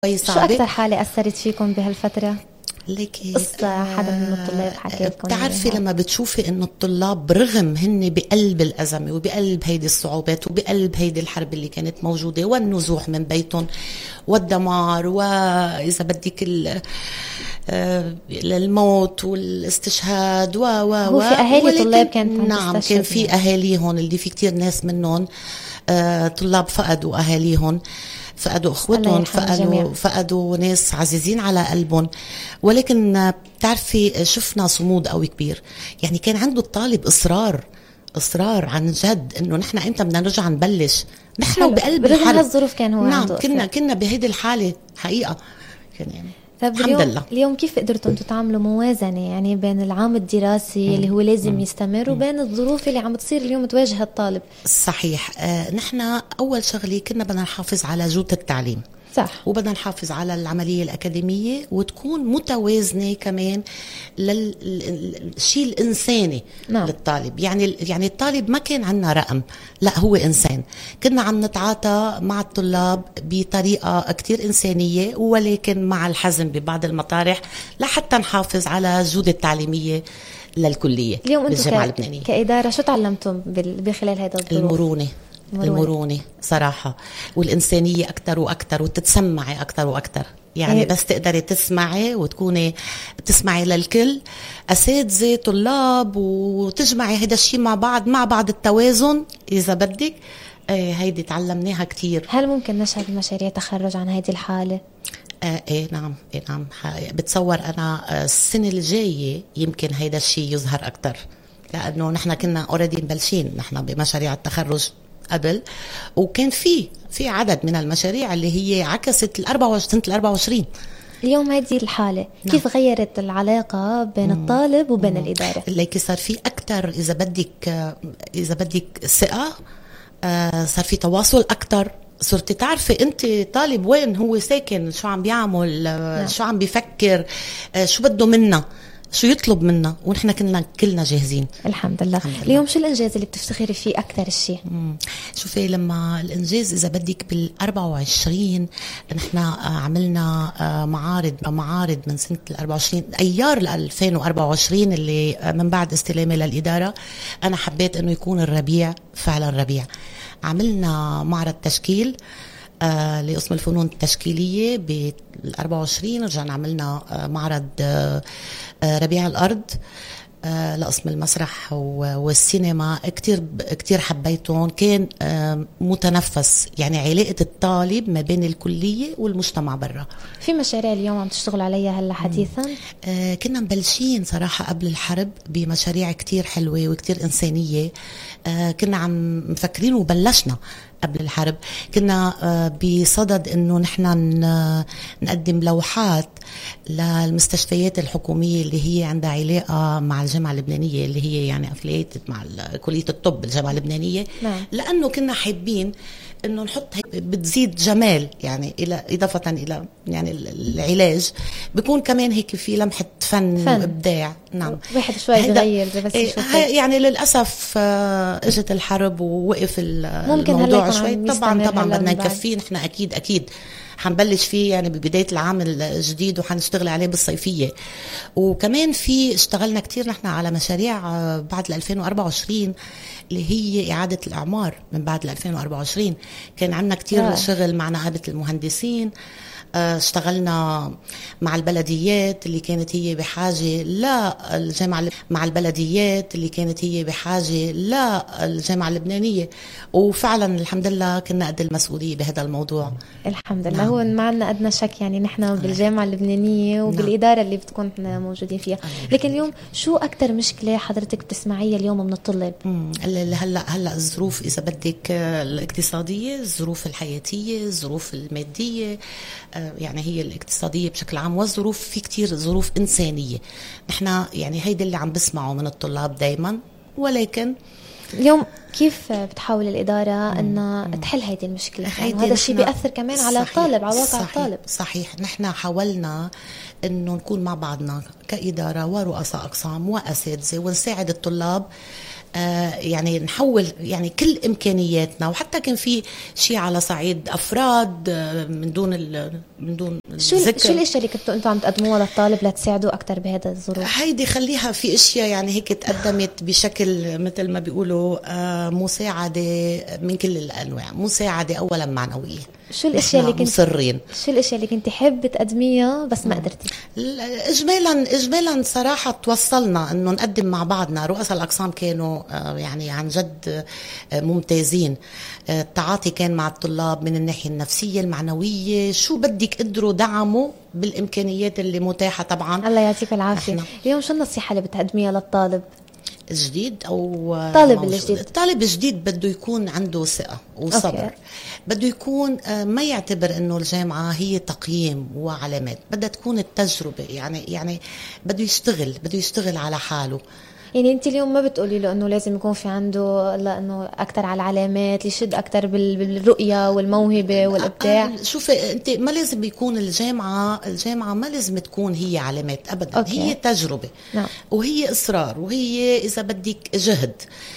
شو صعبة. أكتر حالة أثرت فيكم بهالفترة؟ ليكي قصة حدا من الطلاب حكى لكم؟ بتعرفي لما بتشوفي انه الطلاب برغم هن بقلب الأزمة وبقلب هيدي الصعوبات وبقلب هيدي الحرب اللي كانت موجودة والنزوح من بيتهم والدمار وإذا بدك الموت والاستشهاد هو في أهالي طلاب كانت نعم كان في أهاليهم اللي في كتير ناس منهم طلاب فقدوا أهاليهم، فقدوا اخوتهم، فقدوا ناس عزيزين على قلبهم. ولكن بتعرفي شفنا صمود قوي كبير، يعني كان عنده الطالب اصرار عن جد انه نحن امتى بدنا نرجع نبلش نحن بقلب الحرب. هالظروف كان هو نعم عنده كنا بهيدي الحاله حقيقه يعني. الحمد لله. اليوم كيف قدرتوا انتم تعملوا موازنه يعني بين العام الدراسي اللي هو لازم يستمر وبين الظروف اللي عم تصير اليوم تواجه الطالب؟ صحيح. نحن اول شغله كنا بدنا نحافظ على جوده التعليم، صح، وبدنا نحافظ على العملية الأكاديمية وتكون متوازنة كمان للشيء الإنساني. نعم. للطالب، يعني الطالب ما كان عنا رقم، لا هو إنسان. كنا عم نتعاطى مع الطلاب بطريقة كتير إنسانية ولكن مع الحزم ببعض المطارح لحتى نحافظ على الجودة التعليمية للكلية. اليوم أنتم كإدارة شو تعلمتم بخلال هذا الظروف؟ المرونة صراحة، والإنسانية أكتر وأكتر، وتتسمعي أكتر وأكتر. يعني بس تقدري تسمعي وتكوني تسمعي للكل، أساتذة طلاب، وتجمعي هذا الشيء مع بعض التوازن إذا بدك. هيدي تعلمناها كتير. هل ممكن نشهد مشاريع تخرج عن هذه الحالة؟ نعم بتصور أنا السنة الجاية يمكن هيدا الشيء يظهر أكتر، لأنه نحن كنا already مبلشين نحن بمشاريع التخرج قبل، وكان في عدد من المشاريع اللي هي عكست سنة 24. اليوم هذه الحالة نعم. كيف غيرت العلاقة بين الطالب وبين الإدارة؟ لكن صار في أكتر إذا بدك ثقة، صار في تواصل أكتر. صرتي تعرفي أنت طالب وين هو ساكن، شو عم بيعمل، نعم. شو عم بيفكر، شو بده منا، شو يطلب منا، ونحن كلنا جاهزين الحمد لله. اليوم شو الإنجاز اللي بتفتخري فيه أكثر الشيء؟ شوفي لما الإنجاز إذا بدك بال24 نحن عملنا معارض من سنة 24 أيار 2024 اللي من بعد استلامي للإدارة. أنا حبيت أنه يكون الربيع فعلا ربيع. عملنا معرض تشكيل لقسم الفنون التشكيلية بال24. رجعنا عملنا معرض ربيع الأرض لقسم المسرح والسينما. كتير حبيتهم. كان متنفس، يعني علاقة الطالب ما بين الكلية والمجتمع برا. في مشاريع اليوم عم تشتغل عليها هلا حديثا؟ كنا مبلشين صراحة قبل الحرب بمشاريع كتير حلوة وكتير إنسانية. كنا عم مفكرين وبلشنا قبل الحرب. كنا بصدد انه نحن نقدم لوحات للمستشفيات الحكومية اللي هي عندها علاقة مع الجامعة اللبنانية، اللي هي يعني افليتد مع كلية الطب الجامعة اللبنانية. نعم. لانه كنا حابين انه نحط بتزيد جمال، يعني الى اضافة الى يعني العلاج بيكون كمان هيك في لمحة فن وابداع. نعم. واحد شوي يغير بس يعني للاسف اجت الحرب ووقف الموضوع شوي. طبعا بدنا نكفيه. نحن اكيد حنبلش فيه يعني ببداية العام الجديد وحنشتغل عليه بالصيفية. وكمان اشتغلنا كتير نحن على مشاريع بعد 2024 اللي هي إعادة الإعمار من بعد 2024. كان عندنا كتير شغل مع نقابة المهندسين. اشتغلنا مع البلديات اللي كانت هي بحاجة للجامعة، مع البلديات اللي كانت هي بحاجة للجامعة اللبنانية. وفعلا الحمد لله كنا قد المسؤولية بهذا الموضوع. الحمد لله. هو ما عندنا أدنى شك، يعني نحن بالجامعة اللبنانية وبالإدارة اللي بتكون موجودين فيها. لكن اليوم شو أكتر مشكلة حضرتك بتسمعيها اليوم من الطلاب؟ هلا الظروف إذا بدك الاقتصادية، الظروف الحياتية، الظروف المادية، يعني هي الاقتصادية بشكل عام، والظروف في كتير ظروف إنسانية. نحن يعني هيدا اللي عم بسمعه من الطلاب دايما. ولكن اليوم كيف بتحاول الإدارة أن تحل هذه المشكلة؟ يعني هذا الشيء بيأثر كمان على الطالب، على واقع الطالب. صحيح. نحن حاولنا أنه نكون مع بعضنا كإدارة ورؤساء أقسام وأساتذة ونساعد الطلاب يعني نحول يعني كل إمكانياتنا، وحتى كان في شيء على صعيد أفراد من دون الذكر. شو الاشياء اللي كنتوا انتم عم تقدموها للطالب لتساعدوا اكثر بهذا الظروف؟ هيدي خليها في اشياء يعني هيك تقدمت بشكل مثل ما بيقولوا مساعده من كل الانواع، مساعده اولا معنويه. شو الاشياء اللي كنت مصرين؟ شو الاشياء اللي كنت حابه تقدميها بس ما قدرتي؟ اجمالا صراحه توصلنا انه نقدم مع بعضنا. رؤساء الاقسام كانوا يعني عن جد ممتازين. التعاطي كان مع الطلاب من الناحيه النفسيه المعنويه، شو بدك قدروا دعموا بالامكانيات اللي متاحه. طبعا الله يعطيك العافيه. اليوم شو النصيحه اللي بتقدميها للطالب الجديد او الطالب الجديد؟ بده يكون عنده ثقه وصبر. بده يكون ما يعتبر انه الجامعه هي تقييم وعلامات، بدها تكون التجربه. يعني بده يشتغل على حاله. يعني انت اليوم ما بتقولي له انه لازم يكون في عنده انه اكثر على العلامات، يشد اكثر بالرؤيه والموهبه والابداع؟ شوفي انت ما لازم يكون الجامعه ما لازم تكون هي علامات ابدا. هي تجربه. نعم. وهي اصرار، وهي اذا بدك جهد.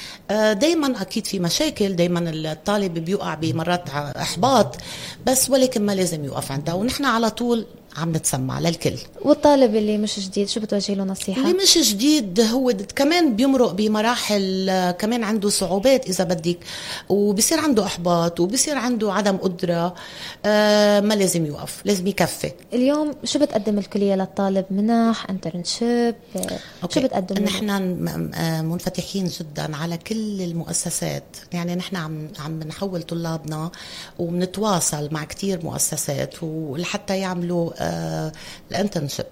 دايما اكيد في مشاكل، دايما الطالب بيوقع بمرات احباط، بس ولكن ما لازم يوقف عندها، ونحن على طول عم نتسمع للكل. والطالب اللي مش جديد شو بتوجه له نصيحة؟ اللي مش جديد هو كمان بيمرق بمراحل، كمان عنده صعوبات إذا بدك، وبصير عنده إحباط، وبصير عنده عدم قدرة. ما لازم يوقف، لازم يكفي. اليوم شو بتقدم الكلية للطالب؟ منح، انترنشيب، شو بتقدم؟ نحن منفتحين جدا على كل المؤسسات. يعني نحن عم نحول طلابنا وبنتواصل مع كتير مؤسسات ولحتى يعملوا الانترنشيب.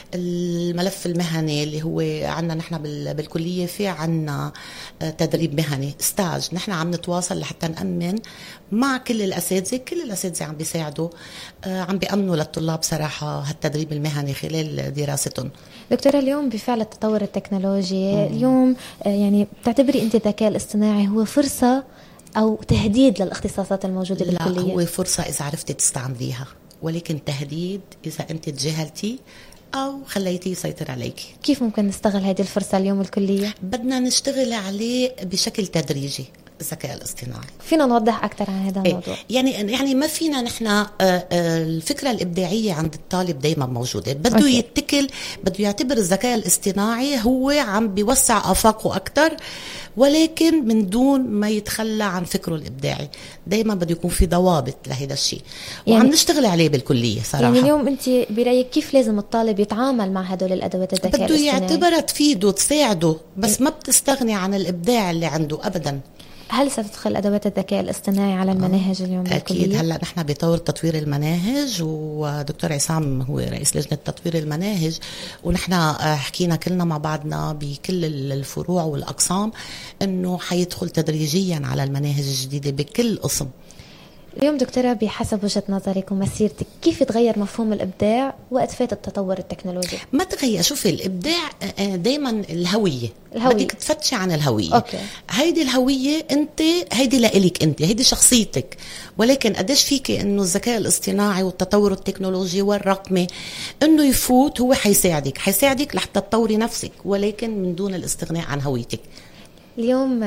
الملف المهني اللي هو عنا نحن بالكلية، في عنا تدريب مهني ستاج. نحن عم نتواصل لحتى نأمن مع كل الأساتذة. كل الأساتذة عم بيساعدوا، عم بيأمنوا للطلاب صراحة هالتدريب المهني خلال دراستهم. دكتورة، اليوم بفعل التطور التكنولوجي اليوم يعني بتعتبري أنت الذكاء الاصطناعي هو فرصة أو تهديد للاختصاصات الموجودة بالكلية؟ لا، هو فرصة إذا عرفتي تستعمليها، ولكن تهديد إذا أنت تجاهلتي أو خليتيه يسيطر عليك. كيف ممكن نستغل هذه الفرصة اليوم الكلية؟ بدنا نشتغل عليه بشكل تدريجي. الذكاء الاصطناعي فينا نوضح أكثر عن هذا الموضوع؟ يعني ما فينا نحن الفكرة الإبداعية عند الطالب دايما موجودة. بده يتكل، بده يعتبر الذكاء الاصطناعي هو عم بيوسع آفاقه أكثر، ولكن من دون ما يتخلى عن فكره الإبداعي. دايما بده يكون في ضوابط لهذا الشيء، وعم نشتغل عليه بالكلية صراحة. يعني اليوم أنت برأيك كيف لازم الطالب يتعامل مع هدول الأدوات الذكاء الاصطناعي؟ بده يعتبرها تفيده تساعده، بس ما بتستغني عن الإبداع اللي عنده أبدا. هل ستدخل أدوات الذكاء الاصطناعي على المناهج اليوم بالكلية؟ أكيد. هلأ نحن بطور تطوير المناهج، ودكتور عصام هو رئيس لجنة تطوير المناهج، ونحن حكينا كلنا مع بعضنا بكل الفروع والأقسام إنه حيدخل تدريجيا على المناهج الجديدة بكل قسم. اليوم دكتورة، بحسب وجهة نظرك ومسيرتك، كيف يتغير مفهوم الإبداع وقت فات التطور التكنولوجي؟ ما تغير. شوفي، الإبداع دايما الهوية. بدك تفتشي عن الهوية. هيدي الهوية أنت، هيدي لإلك أنت، هيدي شخصيتك. ولكن قديش فيك إنه الذكاء الاصطناعي والتطور التكنولوجي والرقمي إنه يفوت، هو حيساعدك لحتى تطوري نفسك، ولكن من دون الاستغناء عن هويتك. اليوم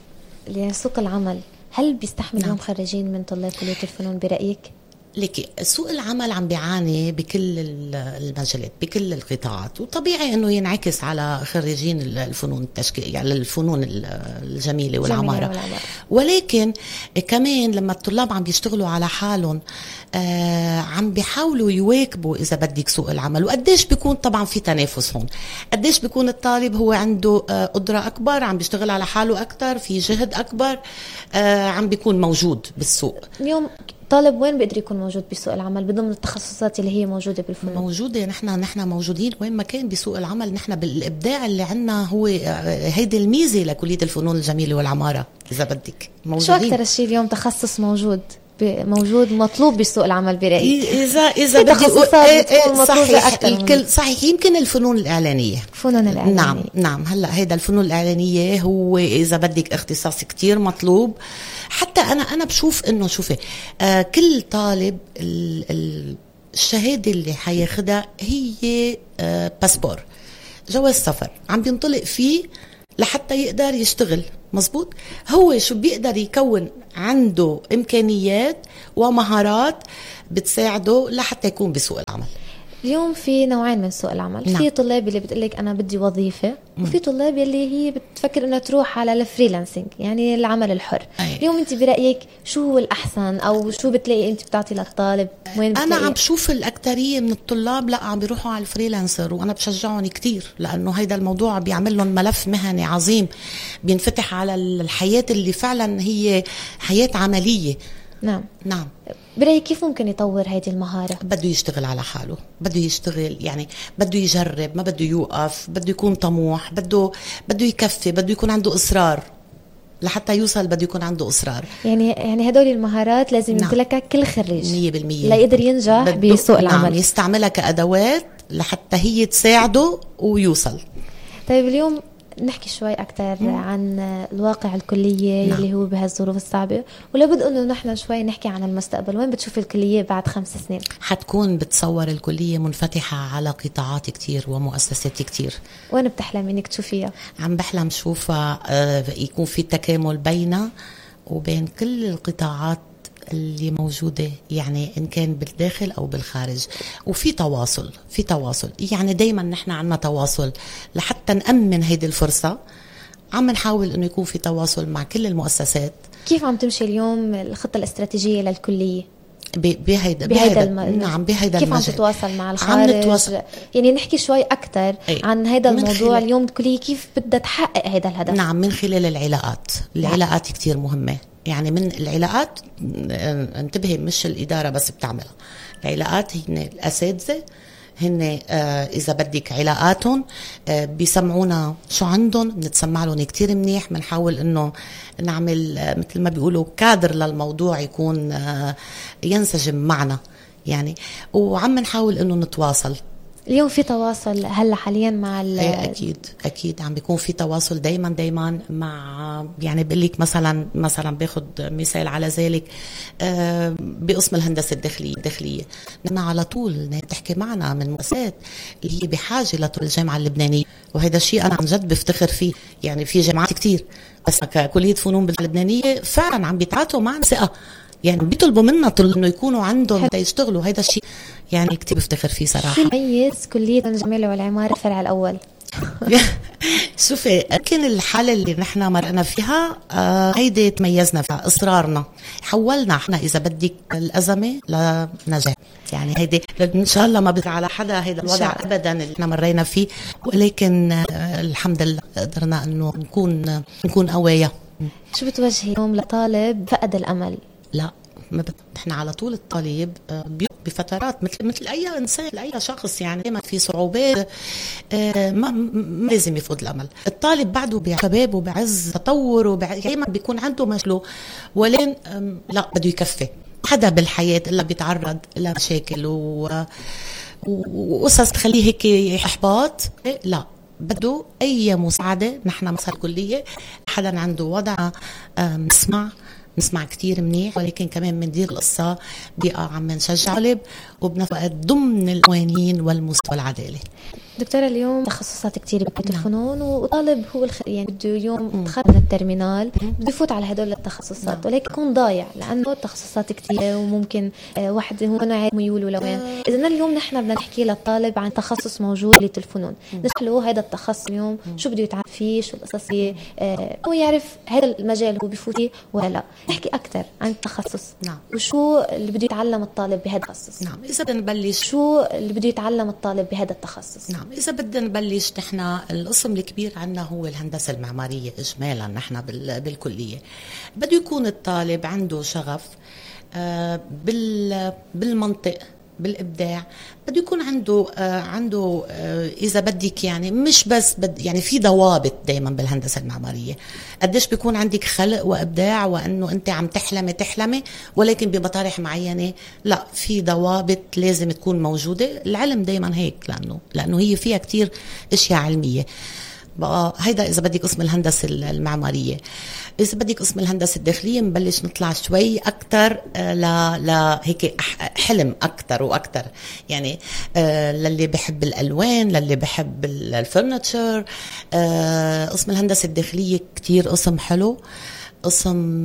لسوق العمل، هل بيستحمل اليوم خريجين من طلاب كلية الفنون برأيك؟ لكي سوق العمل عم بيعاني بكل المجالات، بكل القطاعات، وطبيعي انه ينعكس على خريجين الفنون التشكيلية، يعني الفنون الجميلة والعمارة. ولكن كمان لما الطلاب عم بيشتغلوا على حالهم، عم بيحاولوا يواكبوا إذا بدك سوق العمل. وقديش بيكون طبعا في تنافس هون، قديش بيكون الطالب هو عنده قدرة أكبر، عم بيشتغل على حاله أكتر، في جهد أكبر، عم بيكون موجود بالسوق. اليوم طالب وين بيقدر يكون موجود بسوق العمل بضمن التخصصات اللي هي موجودة بالفنون؟ موجودة. نحن موجودين وين ما كان بسوق العمل. نحن بالإبداع اللي عنا هو هيدي الميزة لكلية الفنون الجميلة والعمارة إذا بدك. موجودين. شو أكتر الشيء اليوم تخصص موجود مطلوب بسوق العمل برأيك؟ إذا تخصصات مطلوبة أكتر. الكل صحيح. يمكن الفنون الإعلانية. نعم. هلا هيدا الفنون الإعلانية هو إذا بدك اختصاص كتير مطلوب. حتى أنا بشوف إنه شوفي، كل طالب الشهادة اللي حياخدها هي باسبور، جواز سفر، عم بينطلق فيه لحتى يقدر يشتغل. مزبوط. هو شو بيقدر يكون عنده إمكانيات ومهارات بتساعده لحتى يكون بسوق العمل. اليوم في نوعين من سوق العمل. نعم. في طلاب اللي بتقلك أنا بدي وظيفة، وفي طلاب اللي هي بتفكر إنها تروح على الفريلانسنج، يعني العمل الحر. اليوم أنت برأيك شو هو الأحسن، أو شو بتلاقي أنت بتعطي للطالب؟ وين أنا عم بشوف الأكترية من الطلاب لا عم بيروحوا على الفريلانسر، وأنا بشجعهم كتير، لأنه هيدا الموضوع بيعمل لهم ملف مهني عظيم بينفتح على الحياة اللي فعلا هي حياة عملية. نعم. نعم. برأيك كيف ممكن يطور هذه المهارة؟ بده يشتغل على حاله، بده يشتغل، يعني بده يجرب، ما بده يوقف، بده يكون طموح، بده يكفي، بده يكون عنده إصرار لحتى يوصل، بده يكون عنده إصرار. يعني هدول المهارات لازم يمتلكها كل خريج 100% لا يقدر ينجح بسوق العمل. نعم، يستعملها كأدوات لحتى هي تساعده ويوصل. طيب اليوم نحكي شوي أكتر عن الواقع الكلية. نعم. اللي هو بهالظروف الصعبة، ولابد أنه نحن شوي نحكي عن المستقبل. وين بتشوف الكلية بعد 5 سنين؟ حتكون بتصور الكلية منفتحة على قطاعات كتير ومؤسسات كتير. وين بتحلم إنك تشوفيها؟ عم بحلم شوفها يكون في تكامل بيننا وبين كل القطاعات اللي موجودة، يعني إن كان بالداخل أو بالخارج، وفي تواصل يعني دايما نحن عنا تواصل لحتى نأمن هيدي الفرصة. عم نحاول إنه يكون في تواصل مع كل المؤسسات. كيف عم تمشي اليوم الخطة الاستراتيجية للكلية؟ بهيدا نعم، بهيدا كيف عم تتواصل مع الخارج؟ يعني نحكي شوي أكتر عن هيدا الموضوع. اليوم الكلية كيف بدها تحقق هيدا الهدف؟ نعم، من خلال العلاقات كتير مهمة. يعني من العلاقات، انتبهي، مش الإدارة بس بتعملها، العلاقات هن الأساتذة، هن إذا بدك علاقاتهم بيسمعونا شو عندهم، بنتسمع لهم كتير منيح، بنحاول إنه نعمل مثل ما بيقولوا كادر للموضوع يكون ينسجم معنا يعني، وعم نحاول إنه نتواصل. اليوم في تواصل هلا حاليا مع اكيد عم بيكون في تواصل دايما مع، يعني بقول لك مثلا باخذ مثال على ذلك بقسم الهندسه الداخليه نحن على طول تحكي معنا من مؤسسات اللي هي بحاجه لطول الجامعه اللبنانيه، وهذا الشيء انا عن جد بفتخر فيه. يعني في جامعات كتير بس ككليه فنون اللبنانيه فعلا عم بيتعاطوا معنا ثقه، يعني بيطلبوا منا انه يكونوا عندهم يشتغلوا. هيدا الشيء يعني كتير بفتخر فيه صراحه. مميز كليه الجمال والعماره الفرع الاول. شوفي، يمكن الحالة اللي نحن مرقنا فيها هيدي تميزنا فيها، إصرارنا حولنا احنا إذا بدك الأزمة لنجاح. يعني هيدي إن شاء الله ما بيطلع على حدا هيدا الوضع أبدا اللي احنا مرينا فيه، ولكن الحمد لله قدرنا إنه نكون قوية. شو بتوجهي اليوم لطالب فقد الأمل؟ لا، احنا على طول الطالب بفترات مثل اي انسان، اي شخص، يعني دائما في صعوبات، ما لازم يفقد الامل. الطالب بعده بشباب وبعز تطور دائما بيكون عنده مشكله، ولين لا بده يكفي. حدا بالحياه الا بيتعرض لمشاكل وقصص تخليه هيك احباط، لا بده اي مساعده. نحن مثلا الكليه حدا عنده وضع نسمع كتير منيح، ولكن كمان بندير القصة بقى عم نشجع طالب وبنفس الوقت ضمن القوانين والمستوى العدالي. دكتورة، اليوم تخصصات كتير بكلية الفنون، وطالب هو يعني بده اليوم تخرج من الترمينال بده يفوت على هدول التخصصات، ولكن يكون ضايع لأنه التخصصات كتير وممكن واحد هو نوع ميول لوين. إذا اليوم نحن بدنا نحكي للطالب عن تخصص موجود بكلية الفنون، نشرح له هذا التخصص اليوم شو بده يتعلم فيه، شو القصص، هو يعرف هذا المجال هو بفوت فيه ولا لا. نحكي أكثر عن التخصص. نعم. وشو اللي بده يتعلم الطالب بهذا التخصص. نعم. إذا بدنا نبلش، شو اللي بده يتعلم الطالب بهذا التخصص. نعم. إذا بدنا نبلش، نحن القسم الكبير عنا هو الهندسة المعمارية إجمالا. نحن بالكلية بده يكون الطالب عنده شغف بالمنطق، بالإبداع. بده يكون عنده إذا بدك، يعني مش بس يعني في ضوابط دايما بالهندسة المعمارية. قديش بيكون عندك خلق وإبداع، وأنه أنت عم تحلمي ولكن بمطارح معينة لا، في ضوابط لازم تكون موجودة. العلم دايما هيك، لأنه هي فيها كتير أشياء علمية. بقى هيدا إذا بدك قسم الهندسة المعمارية. إذا بدك قسم الهندسة الداخلية نبلش نطلع شوي أكتر هيك حلم أكتر وأكتر، يعني للي بحب الألوان، للي بحب الفرنتشر. قسم الهندسة الداخلية كتير قسم حلو، قسم